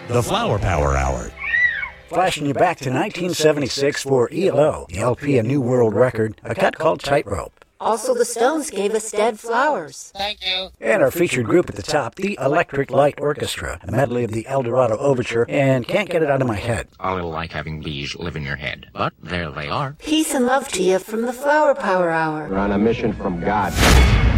The Flower Power Hour. Flashing you back to 1976 for ELO, the LP A New World Record, a cut called Tightrope. Also, the Stones gave us Dead Flowers. Thank you. And our featured group at the top, the Electric Light Orchestra, a medley of the El Dorado Overture, and Can't Get It Out of My Head. A little like having bees live in your head, but there they are. Peace and love to you from the Flower Power Hour. We're on a mission from God.